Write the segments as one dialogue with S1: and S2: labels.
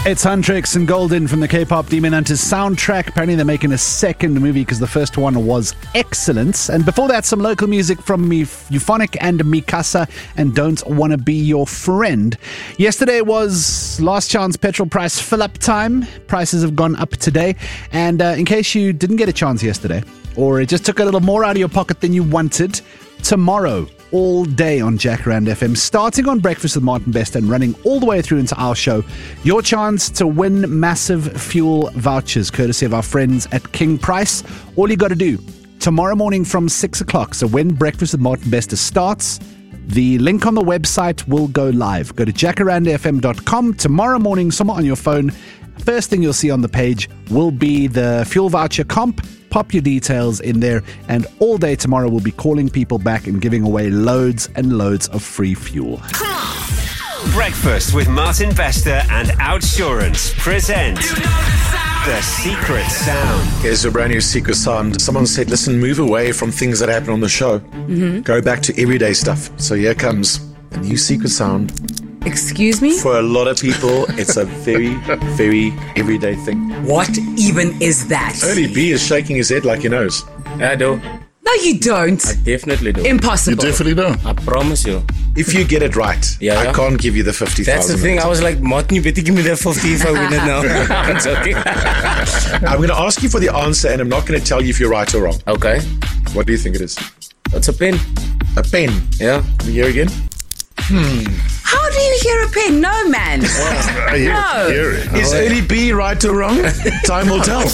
S1: It's Huntrix and Golden from the K-pop Demon Hunters soundtrack. Apparently they're making a second movie because the first one was excellent. And before that, some local music from Euphonic and Mikasa and Don't Wanna Be Your Friend. Yesterday was last chance petrol price fill-up time. Prices have gone up today. And in case you didn't get a chance yesterday, or it just took a little more out of your pocket than you wanted, tomorrow, all day on Jacaranda FM, starting on Breakfast with Martin Bester and running all the way through into our show. Your chance to win massive fuel vouchers, courtesy of our friends at King Price. All you got to do, tomorrow morning from 6 o'clock, so when Breakfast with Martin Bester starts, the link on the website will go live. Go to jacarandafm.com tomorrow morning, somewhere on your phone. First thing you'll see on the page will be the fuel voucher comp. Pop your details in there, and all day tomorrow we'll be calling people back and giving away loads and loads of free fuel.
S2: Breakfast with Martin Bester and Outsurance present The Secret Sound.
S3: Here's a brand new secret sound. Someone said, listen, move away from things that happen on the show. Go back to everyday stuff. So here comes a new secret sound.
S4: Excuse me?
S3: For a lot of people, it's a very, very everyday thing.
S4: What even is that?
S3: Early B is shaking his head like he knows.
S5: I do.
S4: No, you don't.
S5: I definitely do.
S4: Impossible.
S6: You definitely don't.
S5: I promise you.
S3: If you get it right,
S5: Yeah.
S3: I can't give you the 50,000.
S5: That's the thing. I was like, Martin, you better give me that 50 if I win it now. I'm joking.
S3: I'm going to ask you for the answer, and I'm not going to tell you if you're right or wrong.
S5: Okay.
S3: What do you think it is?
S5: That's a pen.
S3: A pen.
S5: Yeah.
S3: Can you hear again?
S4: How do you hear a pen? No, man. No.
S3: Is Early B right or wrong? Time will tell.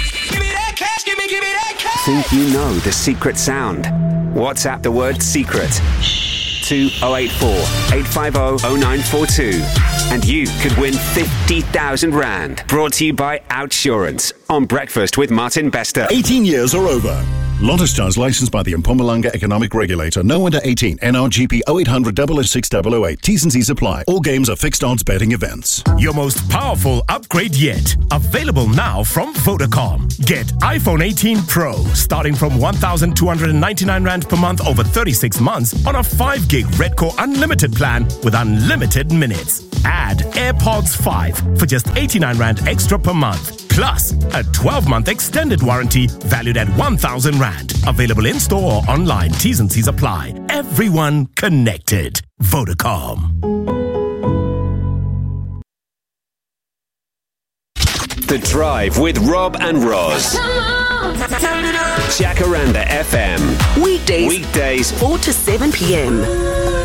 S2: Think you know the secret sound? WhatsApp the word secret to 084 850 0942 and you could win 50,000 Rand. Brought to you by Outsurance on Breakfast with Martin Bester.
S6: 18 years or over. Lotto Stars licensed by the Mpumalanga Economic Regulator. No under 18. NRGP 0800 006 T's and C's apply. All games are fixed odds betting events.
S7: Your most powerful upgrade yet. Available now from Vodacom. Get iPhone 18 Pro starting from 1,299 Rand per month over 36 months on a 5 gig Redcore Unlimited plan with unlimited minutes. Add AirPods 5 for just 89 Rand extra per month. Plus, a 12-month extended warranty valued at 1,000 Rand. Available in-store or online. T's and C's apply. Everyone connected. Vodacom.
S2: The Drive with Rob and Roz. Jacaranda FM.
S8: Weekdays 4 to 7 p.m.